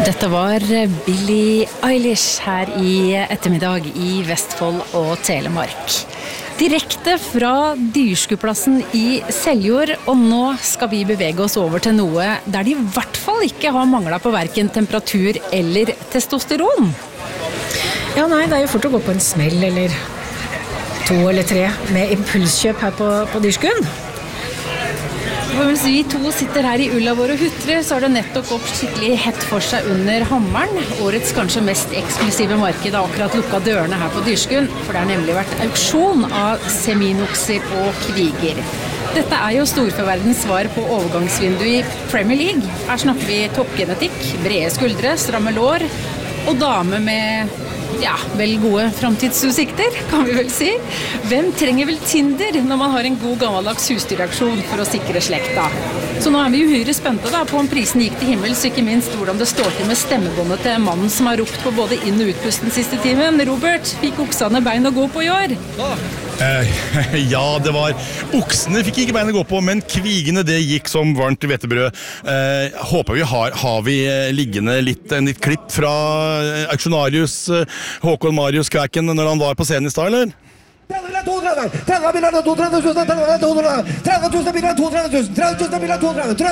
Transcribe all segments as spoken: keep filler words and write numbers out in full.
Dette var Billie Eilish her i ettermiddag i Vestfold og Telemark. Direkte fra Dyrskuplassen i Seljord, og nå skal vi bevege oss over til noe der de i hvert fall ikke har manglet på hverken temperatur eller testosteron. Ja, nei, det er jo fort å gå på en smell eller to eller tre med impulskjøp her på, på Dyrskuen. Og mens vi to sitter her i ulla vår og hutrer, så har det nettopp gått skikkelig hett for seg under hammeren. Årets kanskje mest eksklusive marked har akkurat lukket dørene her på Dyrskuen, for det har nemlig vært auksjon av seminokser og kviger. Dette er jo storføverdens svar på overgangsvinduet i Premier League. Her snakker vi toppgenetikk, brede skuldre, stramme lår og dame med ja, vel gode fremtidsutsikter, kan vi vel si. Hvem trenger vel Tinder når man har en god gammeldags husdyrreaksjon for å sikre slekta? Så nå er vi uhyre spente da, på om prisen gikk til himmels, ikke minst hvordan det står til med stemmebåndet til mannen som har ropt på både inn- og utpust den siste timen. Robert, fikk oksene bein å gå på i år? Eh, ja, det var oksene fikk ikke bein å gå på, men kvigene det gikk som varmt hvetebrød. Eh, håper vi har, har vi liggende litt, en litt klipp fra auksjonarius Håkon Marius Kvæken når han var på scenen i stad, eller? tretti biler, tretti tusen, tretti tusen biler, tretti tusen biler,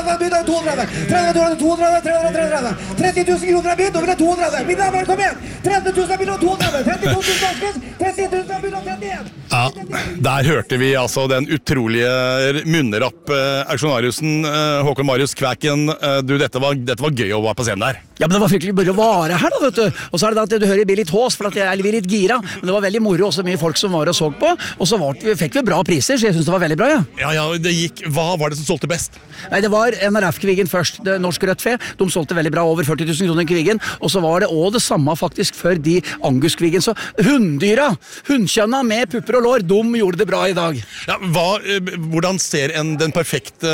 tretti tusen kroner er begynt, og vi er tretti. Mine damer, kom igjen! tretti tusen biler, tretti tusen tretti tusen biler, trettien! Ja, der hørte vi altså den utrolige munnerapp auksjonariusen Håkon Marius Kvæken. Du, dette var, dette var gøy å være på scenen der. Ja, men det var fryktelig bare å være her da, vet du. Og så er det da at du hører jeg blir litt hås, for at jeg er litt gira. Men det var veldig moro, også mye folk som var og så på. Og så var, fikk vi bra priser, så jeg synes det var veldig bra, ja. Ja, ja, det gikk. Hva var det som solgte best? Nei, det var N R F-kvigen først, det norsk rødt fe. De solgte veldig bra, over førti tusen kroner kvigen. Og så var det også det samme faktisk for de Angus-kvigen. Så hunddyra, hundkjønna med pupper og lår, de gjorde det bra i dag. Ja, hva, hvordan ser en, den perfekte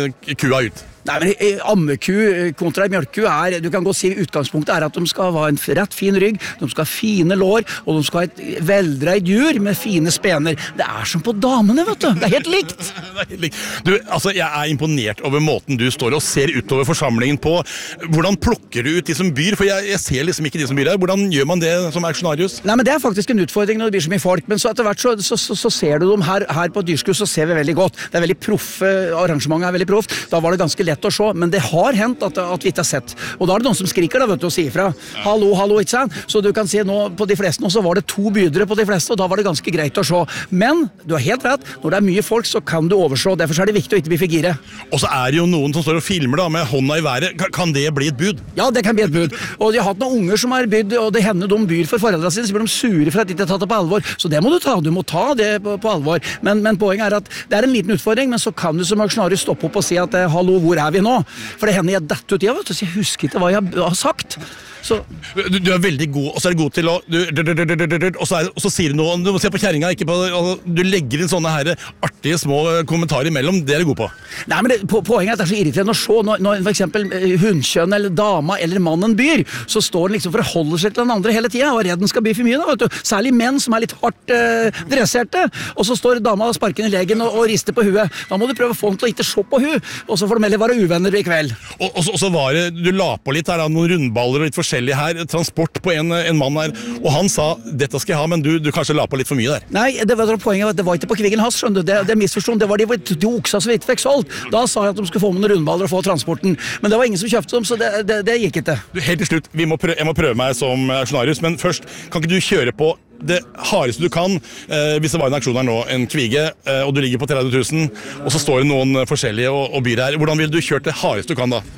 kua ut? Nei, men ammeku kontra mjølku er, du kan godt si utgangspunktet er at de skal ha en rett fin rygg, de skal ha fine lår, og de skal ha et veldreid jur med fine spener. Det er som på damene, vet du. Det er helt likt. Det er helt likt. Du, altså, jeg er imponert over måten du står og ser utover forsamlingen på. Hvordan plukker du ut de som byr? For jeg, jeg ser liksom ikke de som byr her. Hvordan gjør man det som auksjonarius? Nei, men det er faktisk en utfordring når det blir så mye folk, men så etter hvert så, så, så, så ser du dem her, her på Dyrskue, så ser vi veldig godt. Det er veldig proffe, arrangementet er veldig proft. Da var det ganske lett å se, men det har hendt at, at vi ikke har sett. Og da er det noen som skriker da, vet du, og sier fra. Hallo, hallo, ikke sant? Så du kan si nå, på de fleste nå, så var det to bydere på de fleste, og da var det ganske greit å se. Men, du har helt rett, når det er mye folk, så kan du overse, derfor er det viktig å ikke bli for gire. Og så er det jo noen som står og filmer da, med hånda i været. Kan, kan det bli et bud? Ja, det kan bli et bud. Og de har hatt noen unger som har bydd, og det hender de byr for foreldrene sine, så blir de sure for at de ikke har tatt det på alvor. Så det må du ta, du må ta det på, på alvor. Men, men poenget er at det er en liten utfordring, men så kan du som auksjonarius stoppe opp og si at hallo, hvor er vi nå? For det hender jeg dette ut, ja, vet du, så jeg husker ikke hva jeg har sagt. Så. Du, du er veldig god, og så er du god til å du, du, du, du, du, og, så er, og så sier du noe, du må se på kjerringa, ikke på, du legger inn sånne her artige små kommentarer imellom, det er du god på. Nei, men det, på, poenget er at det er så irriterende å se når, når for eksempel hundkjønn eller dama eller mannen byr, så står den liksom for å holde seg til den andre hele tiden, og er redd den skal by for mye da, vet du. Særlig menn som er litt hardt eh, dresserte, og så står dama og sparker i legen og, og rister på huet. Da må du prøve å få den til å ikke se på huet, og så får de heller være uvenner i kveld. Og, og, så, og så var det, du la på litt her, da, noen rundballer og litt forskjellig her, transport på en, en mann her, og han sa, dette skal jeg ha, men du, du kanskje la på litt for mye der. Nei, det var poenget, det var ikke på kvigen hans, skjønner du, det, det misforstånd, det var de, de oksa som vi ikke fikk solgt. Da sa jeg at de skulle få med noen rundballer og få transporten, men det var ingen som kjøpte dem, så det, det, det gikk ikke. Du, helt til slutt, vi må prøve, jeg må prøve meg som auksjonarius, men først, kan ikke du kjøre på det hardeste du kan, eh, hvis det var en aksjon her nå, en kvige, eh, og du ligger på tretti tusen, og så står det noen forskjellige og, og byr her. Hvordan vil du kjøre det hardeste du kan da?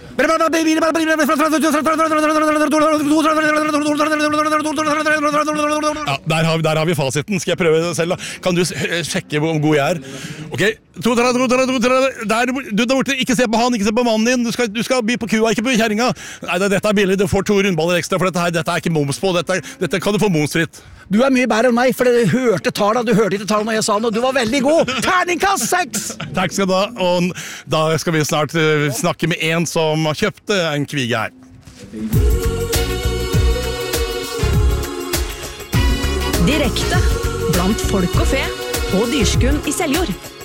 Ja, der har, vi, der har vi fasiten. Skal jeg prøve det selv da? Kan du sjekke hvor god jeg er? Ok, der, du der borte, ikke se på han, ikke se på mannen din, du skal, du skal by på kua, ikke på kjerringa. Nei, dette er billig, du får to rundballer ekstra, for dette her, dette er ikke moms på, dette, dette kan du få momsfritt. Du er mye bedre enn meg, for du hørte tala, du hørte ikke tala når jeg sa noe, du var veldig god. Terningkast seks! Takk skal du ha, og da skal vi snart uh, snakke med en som kjøpte en kvige her. Direkte blant folk og fe på Dyrskuen i Seljord.